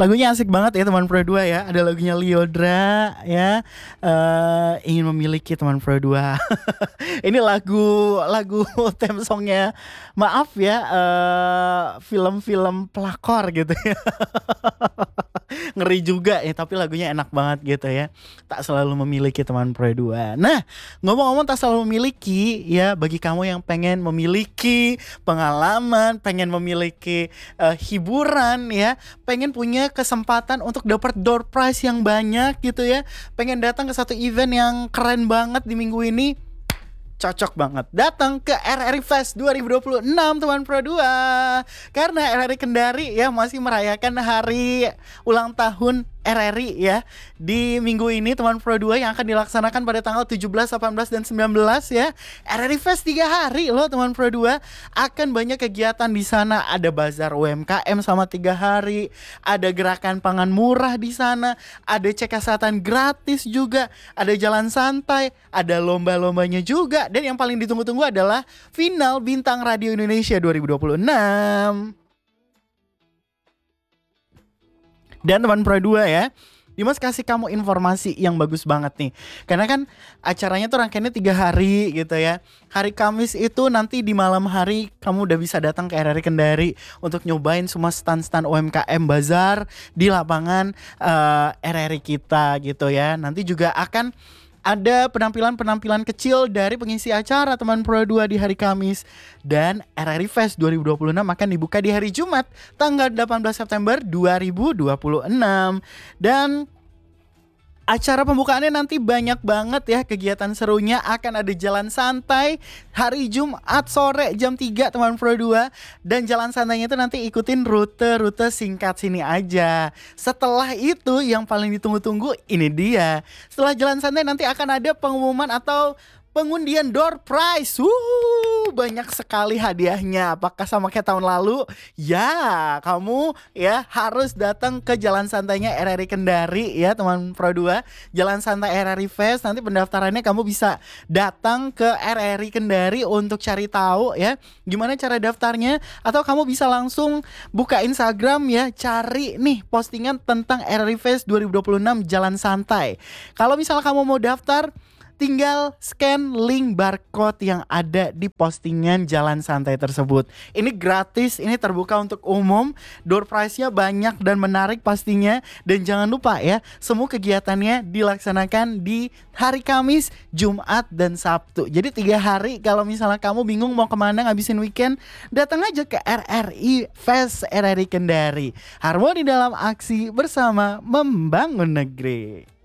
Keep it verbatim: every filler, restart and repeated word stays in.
Lagunya asik banget ya teman Pro dua ya. Ada lagunya Lyodra ya. Eh, ingin memiliki teman Pro dua. Ini lagu lagu theme songnya. Maaf ya, eh, film-film pelakor gitu ya. Ngeri juga ya, tapi lagunya enak banget gitu ya. Tak selalu memiliki teman Pro dua. Nah, ngomong-ngomong tak selalu memiliki ya, bagi kamu yang pengen memiliki pengalaman, pengen memiliki uh, hiburan ya, pengen punya kesempatan untuk dapat door prize yang banyak gitu ya, pengen datang ke satu event yang keren banget di minggu ini, cocok banget datang ke R R I Fest dua ribu dua puluh enam teman Pro dua. Karena R R I Kendari ya masih merayakan hari ulang tahun R R I ya di minggu ini teman Pro dua, yang akan dilaksanakan pada tanggal tujuh belas, delapan belas dan sembilan belas ya. R R I Fest tiga hari loh teman Pro dua. Akan banyak kegiatan di sana, ada bazar U M K M sama tiga hari, ada gerakan pangan murah di sana, ada cek kesehatan gratis juga, ada jalan santai, ada lomba-lombanya juga, dan yang paling ditunggu-tunggu adalah final Bintang Radio Indonesia dua ribu dua puluh enam. Dan teman Pro dua ya, Dimas kasih kamu informasi yang bagus banget nih. Karena kan acaranya tuh rangkaiannya tiga hari gitu ya. Hari Kamis itu nanti di malam hari kamu udah bisa datang ke R R I Kendari untuk nyobain semua stand-stand U M K M bazar di lapangan uh, R R I kita gitu ya. Nanti juga akan ada penampilan-penampilan kecil dari pengisi acara teman Pro dua di hari Kamis. Dan R R I Fest dua ribu dua puluh enam akan dibuka di hari Jumat tanggal delapan belas September dua ribu dua puluh enam. Dan acara pembukaannya nanti banyak banget ya, kegiatan serunya. Akan ada jalan santai hari Jumat sore jam tiga teman Pro dua. Dan jalan santainya itu nanti ikutin rute-rute singkat sini aja. Setelah itu yang paling ditunggu-tunggu ini dia. Setelah jalan santai nanti akan ada pengumuman atau pengundian door prize. Wuh, banyak sekali hadiahnya. Apakah sama kayak tahun lalu? Ya, kamu ya harus datang ke jalan santainya R R I Kendari ya teman Pro dua. Jalan santai R R I Fest. Nanti pendaftarannya kamu bisa datang ke R R I Kendari untuk cari tahu ya gimana cara daftarnya, atau kamu bisa langsung buka Instagram ya, cari nih postingan tentang R R I Fest dua ribu dua puluh enam jalan santai. Kalau misalnya kamu mau daftar, tinggal scan link barcode yang ada di postingan jalan santai tersebut. Ini gratis, ini terbuka untuk umum. Door prize-nya banyak dan menarik pastinya. Dan jangan lupa ya, semua kegiatannya dilaksanakan di hari Kamis, Jumat, dan Sabtu. Jadi tiga hari. Kalau misalnya kamu bingung mau kemana ngabisin weekend, datang aja ke R R I Fest R R I Kendari. Harmoni dalam aksi bersama membangun negeri.